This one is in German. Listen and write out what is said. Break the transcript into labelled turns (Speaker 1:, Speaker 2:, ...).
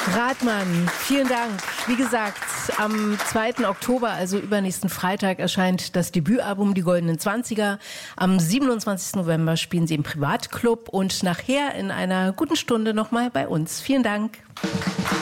Speaker 1: Rathmann, vielen Dank. Wie gesagt, am 2. Oktober, also übernächsten Freitag, erscheint das Debütalbum Die Goldenen 20er. Am 27. November spielen Sie im Privatclub und nachher in einer guten Stunde nochmal bei uns. Vielen Dank.